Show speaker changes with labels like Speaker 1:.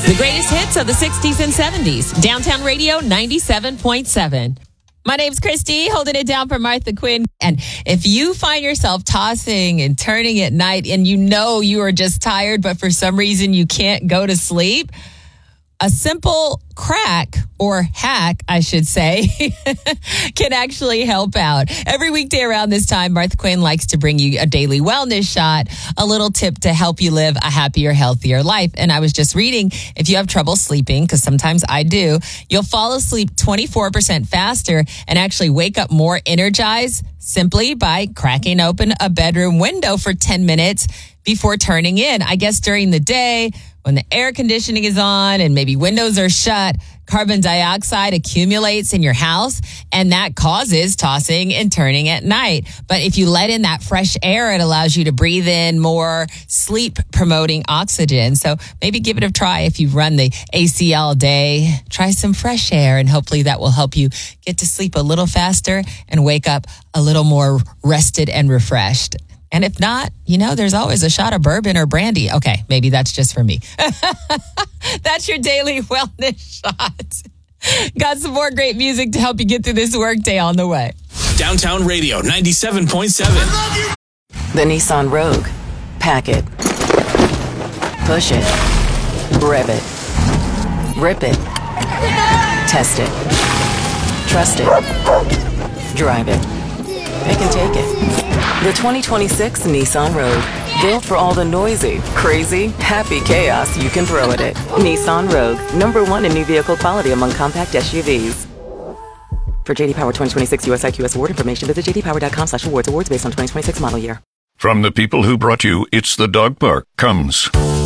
Speaker 1: The greatest hits of the 60s and 70s. Downtown Radio 97.7. My name's Christy, holding it down for Martha Quinn. And if you find yourself tossing and turning at night and you know you are just tired, but for some reason you can't go to sleep, a simple crack, or hack, I should say, can actually help out. Every weekday around this time, Martha Quinn likes to bring you a daily wellness shot, a little tip to help you live a happier, healthier life. And I was just reading, if you have trouble sleeping, because sometimes I do, you'll fall asleep 24% faster and actually wake up more energized simply by cracking open a bedroom window for 10 minutes before turning in. I guess during the day, when the air conditioning is on and maybe windows are shut, carbon dioxide accumulates in your house, and that causes tossing and turning at night. But if you let in that fresh air, it allows you to breathe in more sleep-promoting oxygen. So maybe give it a try if you've run the AC all day. Try some fresh air, and hopefully that will help you get to sleep a little faster and wake up a little more rested and refreshed. And if not, there's always a shot of bourbon or brandy. Okay, maybe that's just for me. That's your daily wellness shot. Got some more great music to help you get through this workday on the way.
Speaker 2: Downtown Radio 97.7.
Speaker 3: The Nissan Rogue. Pack it. Push it. Rev it. Rip it. Test it. Trust it. Drive it. Pick and take it. The 2026 Nissan Rogue. Built for all the noisy, crazy, happy chaos you can throw at it. Nissan Rogue. #1 in new vehicle quality among compact SUVs. For JD Power 2026 US IQS award information, visit jdpower.com/awards. Awards based on 2026 model year.
Speaker 4: From the people who brought you It's the Dog Park comes